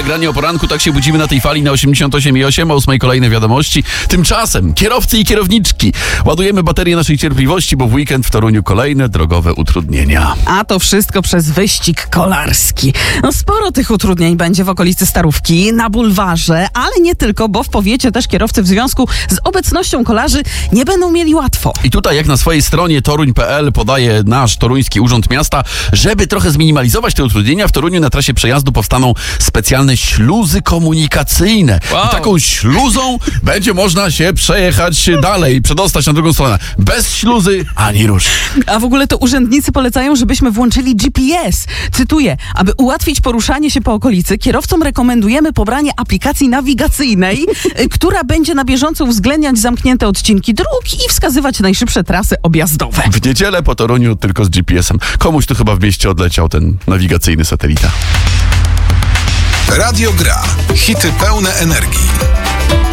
granie o poranku, tak się budzimy na tej fali na 88,8, o 8 kolejne wiadomości. Tymczasem kierowcy i kierowniczki ładujemy baterię naszej cierpliwości, bo w weekend w Toruniu kolejne drogowe utrudnienia. A to wszystko przez wyścig kolarski. No sporo tych utrudnień będzie w okolicy Starówki, na bulwarze, ale nie tylko, bo w powiecie też kierowcy w związku z obecnością kolarzy nie będą mieli łatwo. I tutaj, jak na swojej stronie toruń.pl podaje nasz toruński urząd miasta, żeby trochę zminimalizować te utrudnienia, w Toruniu na trasie przejazdu powstaną specjalne śluzy komunikacyjne. Wow. I taką śluzą będzie można się przejechać dalej, przedostać na drugą stronę. Bez śluzy ani rusz. A w ogóle to urzędnicy polecają, żebyśmy włączyli GPS. Cytuję, aby ułatwić poruszanie się po okolicy, kierowcom rekomendujemy pobranie aplikacji nawigacyjnej, która będzie na bieżąco uwzględniać zamknięte odcinki dróg i wskazywać najszybsze trasy objazdowe. W niedzielę po Toruniu tylko z GPS-em. Komuś tu chyba w mieście odleciał ten nawigacyjny satelita. Radio Gra. Hity pełne energii.